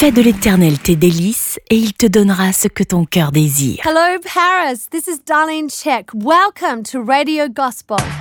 Fais de l'Éternel tes délices et il te donnera ce que ton cœur désire. Hello, Paris. This is Darlene Check. Welcome to Radio Gospel.